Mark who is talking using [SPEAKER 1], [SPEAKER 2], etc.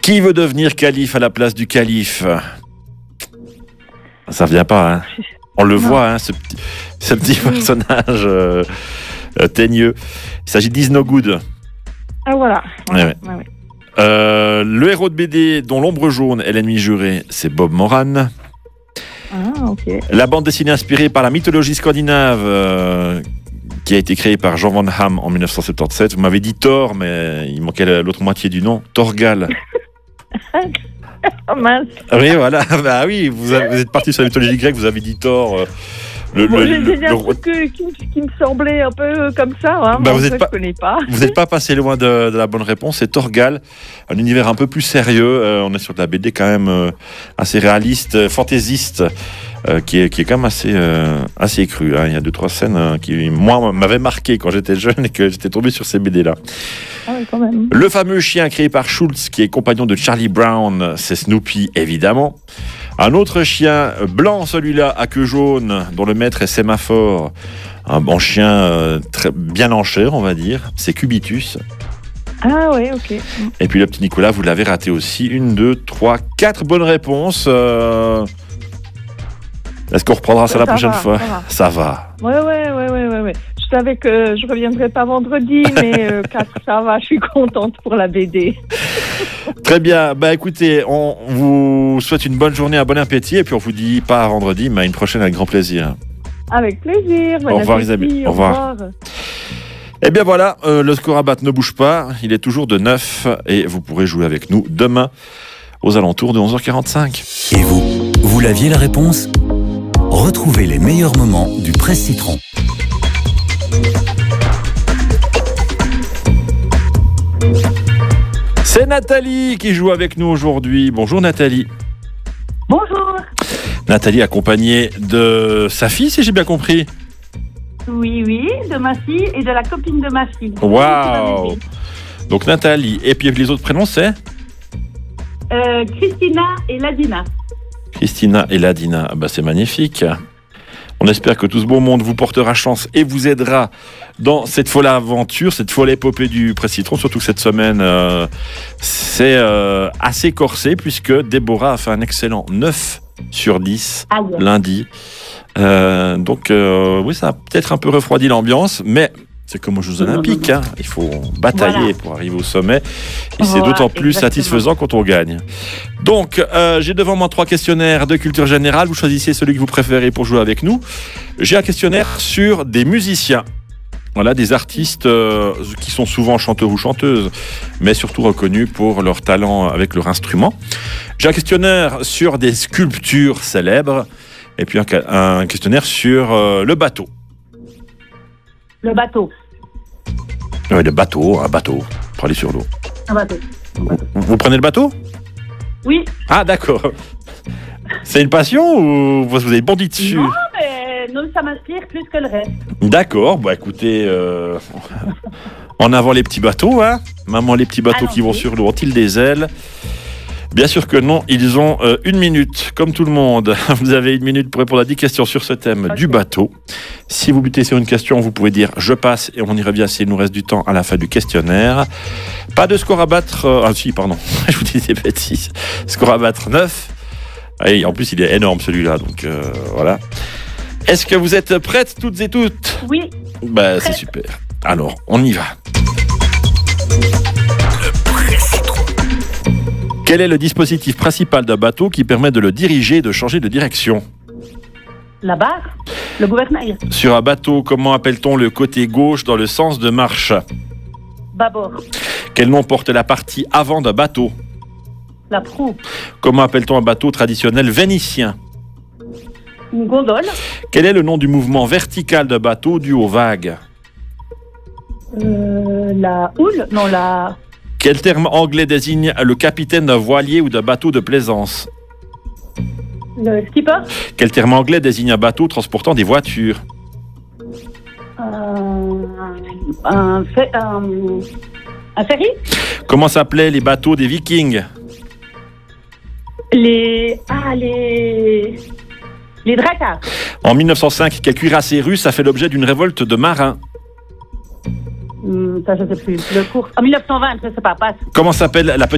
[SPEAKER 1] Qui veut devenir calife à la place du calife? Ça vient pas, hein. On le voit, hein, ce petit personnage teigneux. Il s'agit d'Isno Good.
[SPEAKER 2] Ah voilà.
[SPEAKER 1] Ouais. Le héros de BD dont l'ombre jaune est l'ennemi juré, c'est Bob Moran.
[SPEAKER 2] Ah, ok.
[SPEAKER 1] La bande dessinée inspirée par la mythologie scandinave qui a été créée par Jean Van Hamme en 1977. Vous m'avez dit Thor, mais il manquait l'autre moitié du nom. Thorgal.
[SPEAKER 2] Oh mince.
[SPEAKER 1] Oui, voilà. Bah oui, vous êtes parti sur la mythologie grecque, vous avez dit Thor.
[SPEAKER 2] J'ai dit un truc qui me semblait un peu comme ça. Hein,
[SPEAKER 1] bah,
[SPEAKER 2] je ne connais pas.
[SPEAKER 1] Vous n'êtes pas passé loin de la bonne réponse. C'est Thorgal, un univers un peu plus sérieux. On est sur de la BD quand même assez réaliste, fantaisiste, qui est quand même assez cru. Hein. Il y a 2-3 scènes qui, moi, m'avaient marqué quand j'étais jeune et que j'étais tombé sur ces BD-là.
[SPEAKER 2] Ah oui, quand même.
[SPEAKER 1] Le fameux chien créé par Schultz, qui est compagnon de Charlie Brown, c'est Snoopy, évidemment. Un autre chien blanc, celui-là, à queue jaune, dont le maître est Sémaphore. Un bon chien très bien en chair, on va dire. C'est Cubitus.
[SPEAKER 2] Ah oui, ok.
[SPEAKER 1] Et puis le petit Nicolas, vous l'avez raté aussi. 1, 2, 3, 4 bonnes réponses. Est-ce qu'on reprendra ça la prochaine fois? Ça va.
[SPEAKER 2] Ouais. Je savais que je reviendrais pas vendredi, mais 4, ça va. Je suis contente pour la BD.
[SPEAKER 1] Très bien. Bah écoutez, on vous souhaite une bonne journée, un bon appétit, et puis on vous dit pas à vendredi, mais à une prochaine avec grand plaisir.
[SPEAKER 2] Avec plaisir.
[SPEAKER 1] Au revoir Isabelle. Au revoir. Eh bien voilà, le score à battre ne bouge pas. Il est toujours de 9 et vous pourrez jouer avec nous demain aux alentours de 11h45.
[SPEAKER 3] Et vous l'aviez la réponse? Retrouvez les meilleurs moments du Presse Citron.
[SPEAKER 1] C'est Nathalie qui joue avec nous aujourd'hui. Bonjour Nathalie.
[SPEAKER 4] Bonjour.
[SPEAKER 1] Nathalie accompagnée de sa fille, si j'ai bien compris.
[SPEAKER 4] Oui, de ma fille et de la copine de ma fille.
[SPEAKER 1] Waouh. Donc Nathalie, et puis les autres prénoms c'est
[SPEAKER 4] Christina et Ladina.
[SPEAKER 1] Christina et Ladina, ah bah c'est magnifique. On espère que tout ce beau monde vous portera chance et vous aidera dans cette folle aventure, cette folle épopée du Presse Citron. Surtout que cette semaine, c'est assez corsé puisque Déborah a fait un excellent 9 sur 10 lundi. Donc oui, ça a peut-être un peu refroidi l'ambiance, mais c'est comme aux Jeux Olympiques. Hein. Il faut batailler pour arriver au sommet. Et c'est d'autant plus satisfaisant quand on gagne. Donc, j'ai devant moi 3 questionnaires de culture générale. Vous choisissez celui que vous préférez pour jouer avec nous. J'ai un questionnaire sur des musiciens. Voilà, des artistes qui sont souvent chanteurs ou chanteuses, mais surtout reconnus pour leur talent avec leur instrument. J'ai un questionnaire sur des sculptures célèbres. Et puis un questionnaire sur le bateau.
[SPEAKER 4] Le bateau.
[SPEAKER 1] Oui, un bateau, pour aller sur l'eau.
[SPEAKER 4] Un bateau.
[SPEAKER 1] Vous prenez le bateau?
[SPEAKER 4] Oui.
[SPEAKER 1] Ah, d'accord. C'est une passion ou vous avez bondi dessus?
[SPEAKER 4] Non, mais ça m'inspire plus que le reste.
[SPEAKER 1] D'accord, bah écoutez, en avant les petits bateaux, hein. Maman, les petits bateaux qui vont sur l'eau, ont-ils des ailes? Bien sûr que non, ils ont 1 minute, comme tout le monde. Vous avez 1 minute pour répondre à 10 questions sur ce thème du bateau. Si vous butez sur une question, vous pouvez dire « je passe » et on y revient s'il nous reste du temps à la fin du questionnaire. Pas de score à battre... je vous dis des bêtises. Score à battre 9. Et en plus, il est énorme celui-là, donc voilà. Est-ce que vous êtes prêtes toutes et toutes?
[SPEAKER 4] Oui.
[SPEAKER 1] Bah, c'est super. Alors, on y va. Quel est le dispositif principal d'un bateau qui permet de le diriger et de changer de direction?
[SPEAKER 4] La barre, le gouvernail.
[SPEAKER 1] Sur un bateau, comment appelle-t-on le côté gauche dans le sens de marche?
[SPEAKER 4] Bâbord.
[SPEAKER 1] Quel nom porte la partie avant d'un bateau?
[SPEAKER 4] La proue.
[SPEAKER 1] Comment appelle-t-on un bateau traditionnel vénitien?
[SPEAKER 4] Une gondole.
[SPEAKER 1] Quel est le nom du mouvement vertical d'un bateau dû aux vagues?
[SPEAKER 4] La houle. Non, la...
[SPEAKER 1] Quel terme anglais désigne le capitaine d'un voilier ou d'un bateau de plaisance?
[SPEAKER 4] Le skipper.
[SPEAKER 1] Quel terme anglais désigne un bateau transportant des voitures?
[SPEAKER 4] Un ferry.
[SPEAKER 1] Comment s'appelaient les bateaux des Vikings?
[SPEAKER 4] Les dracars.
[SPEAKER 1] En 1905, quel cuirassé russe a fait l'objet d'une révolte de marins?
[SPEAKER 4] Ça, je sais plus. Le cours. En 1920, je sais pas, passe.
[SPEAKER 1] Comment s'appelle la petite